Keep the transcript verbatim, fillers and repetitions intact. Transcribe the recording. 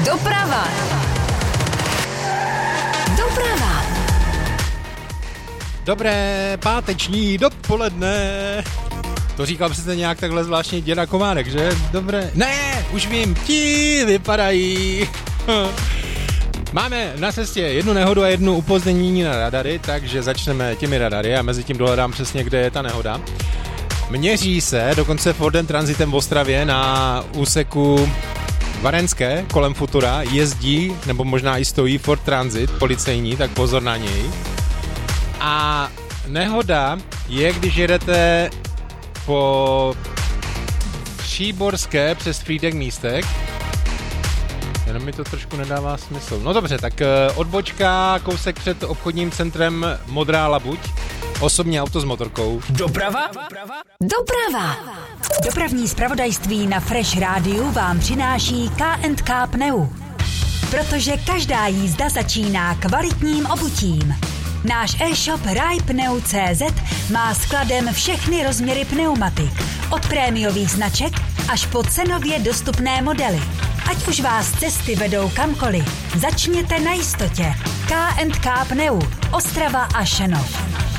Doprava. Doprava. Dobré páteční dopoledne. To říkal přece nějak takhle zvláštně děda Komárek, že? Dobré. Ne, už vím, ti vypadají. Máme na cestě jednu nehodu a jednu upozornění na radary, takže začneme těmi radary a mezi tím dohledám přesně, kde je ta nehoda. Měří se dokonce Fordem Transitem v Ostravě na úseku Varenské kolem Futura jezdí, nebo možná i stojí Ford Transit policejní, tak pozor na něj. A nehoda je, když jedete po Příborské přes Frýdek Místek. Jenom mi to trošku nedává smysl. No dobře, tak odbočka, kousek před obchodním centrem Modrá labuť. Osobní auto s motorkou. Doprava? Doprava. Dopravní zpravodajství na Fresh Rádiu vám přináší K and K Pneu. Protože každá jízda začíná kvalitním obutím. Náš e-shop rajpneu tečka cé zet má skladem všechny rozměry pneumatik. Od prémiových značek až po cenově dostupné modely. Ať už vás cesty vedou kamkoliv, začněte na jistotě. K and K Pneu, Ostrava a Šenov.